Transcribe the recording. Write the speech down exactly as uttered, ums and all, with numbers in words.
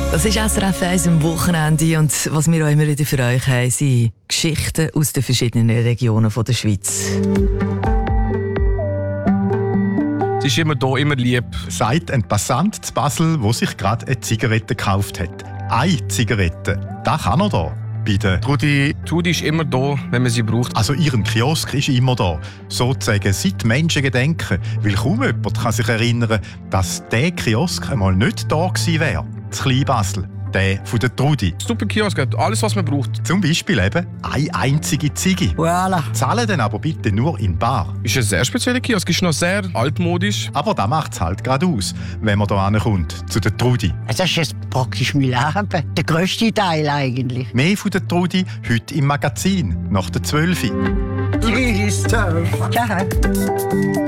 Das ist S R F eins am Wochenende und was wir auch immer wieder für euch haben, sind Geschichten aus den verschiedenen Regionen der Schweiz. Sie ist immer da, immer lieb. Sagt ein Passant zu Basel, der sich gerade eine Zigarette gekauft hat. Eine Zigarette, das kann er da. Bei der Trudi, Trudi ist immer da, wenn man sie braucht. Also ihren Kiosk ist immer da. Sozusagen seit Menschengedenken. Weil kaum jemand kann sich erinnern, dass dieser Kiosk einmal nicht da gewesen wäre. Das Kleinbasel. Der von der Trudi. Super Kiosk hat alles, was man braucht. Zum Beispiel eben eine einzige Ziege. Voilà. Zahlen dann aber bitte nur in bar. Ist ein sehr spezieller Kiosk, ist noch sehr altmodisch. Aber das macht es halt gerade aus, wenn man hier hinkommt, zu der Trudi. Das ist jetzt praktisch mein Leben. Der grösste Teil eigentlich. Mehr von der Trudi heute im Magazin, nach der zwölf. Tschüss. Ciao.